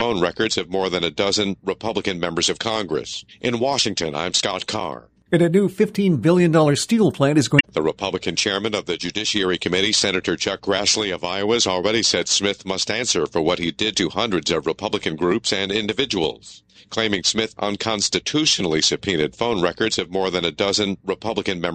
phone records of more than a dozen Republican members of Congress. In Washington, I'm Scott Carr. And a new $15 billion steel plant is going. The Republican chairman of the Judiciary Committee, Senator Chuck Grassley of Iowa, has already said Smith must answer for what he did to hundreds of Republican groups and individuals, claiming Smith unconstitutionally subpoenaed phone records of more than a dozen Republican members